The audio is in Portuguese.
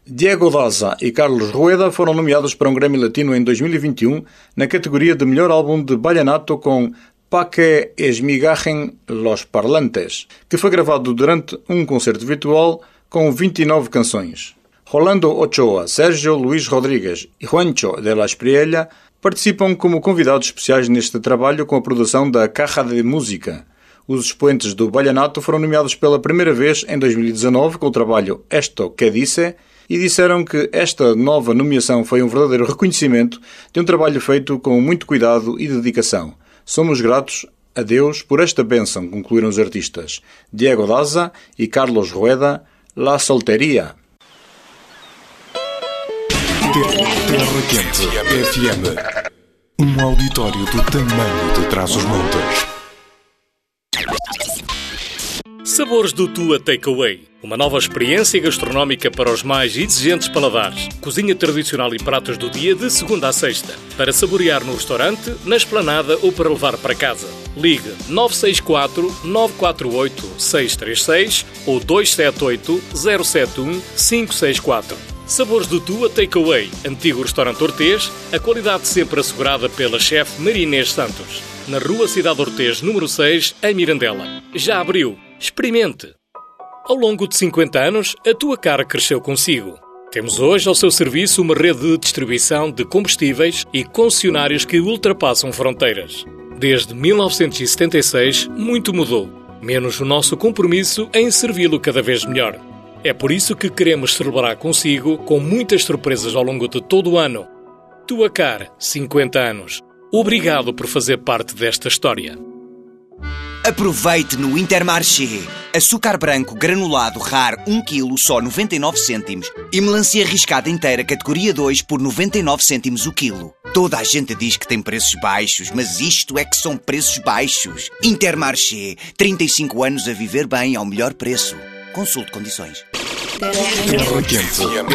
Diego Daza e Carlos Rueda foram nomeados para um Grammy Latino em 2021 na categoria de melhor álbum de vallenato com Pa que esmigajen los parlantes, que foi gravado durante um concerto virtual com 29 canções. Rolando Ochoa, Sérgio Luís Rodrigues e Juancho de la Espriella participam como convidados especiais neste trabalho com a produção da Caja de Música. Os expoentes do vallenato foram nomeados pela primeira vez em 2019 com o trabalho Esto que dice e disseram que esta nova nomeação foi um verdadeiro reconhecimento de um trabalho feito com muito cuidado e dedicação. Somos gratos a Deus por esta bênção, concluíram os artistas Diego Daza e Carlos Rueda, La Solteria. Terra Quente FM. Um auditório do tamanho de Trás-os-Montes. Sabores do Tua Takeaway. Uma nova experiência gastronómica para os mais exigentes paladares. Cozinha tradicional e pratos do dia de segunda a sexta. Para saborear no restaurante, na esplanada ou para levar para casa. Ligue 964-948-636 ou 278-071-564. Sabores do Tua Takeaway. Antigo restaurante Ortês. A qualidade sempre assegurada pela chefe Maria Inês Santos. Na Rua Cidade Ortês, número 6, em Mirandela. Já abriu. Experimente! Ao longo de 50 anos, a tua cara cresceu consigo. Temos hoje ao seu serviço uma rede de distribuição de combustíveis e concessionários que ultrapassam fronteiras. Desde 1976, muito mudou, menos o nosso compromisso em servi-lo cada vez melhor. É por isso que queremos celebrar consigo com muitas surpresas ao longo de todo o ano. Tua Car, 50 anos. Obrigado por fazer parte desta história. Aproveite no Intermarché. Açúcar branco granulado RAR 1 kg só 99 cêntimos e melancia riscada inteira categoria 2 por 99 cêntimos o quilo. Toda a gente diz que tem preços baixos, mas isto é que são preços baixos. Intermarché. 35 anos a viver bem ao melhor preço. Consulte condições. Terra Quente